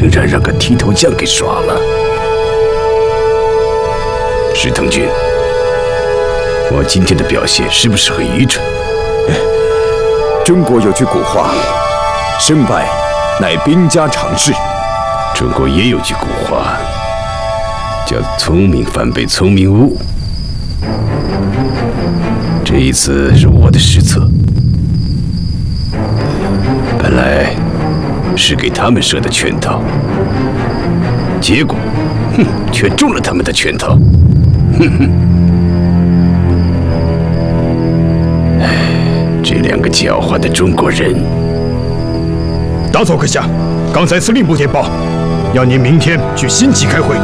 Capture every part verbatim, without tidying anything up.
竟然让个剃头匠给耍了。石腾军，我今天的表现是不是很愚蠢？ 中国有句古话，胜败乃兵家常事。 中国也有句古话，叫聪明反被聪明误。这一次是我的失策，本来是给他们设的圈套，结果，哼，却中了他们的圈套。哼哼，哎，这两个狡猾的中国人！ 打草阁下，刚才司令部电报，要您明天去新集开会。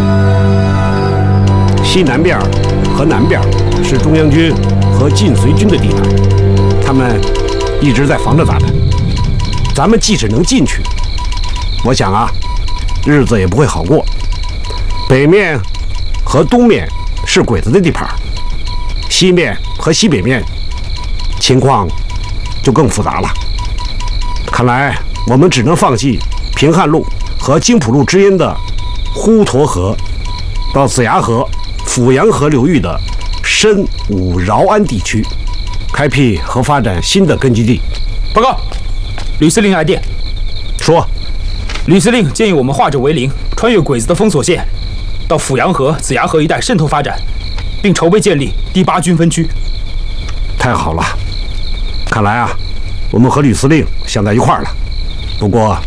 西南边和南边是中央军和晋绥军的地盘，他们一直在防着咱们。咱们即使能进去，我想啊，日子也不会好过。北面和东面是鬼子的地盘，西面和西北面情况就更复杂了。看来我们只能放弃平汉路和津浦路之间的滹沱河到子牙河、阜阳河流域的深武饶安地区，开辟和发展新的根据地。 报告，吕司令来电， 说， 吕司令建议我们化整为零，穿越鬼子的封锁线，到阜阳河、子牙河一带渗透发展，并筹备建立第八军分区。 太好了，看来啊，我们和吕司令想在一块儿了。不过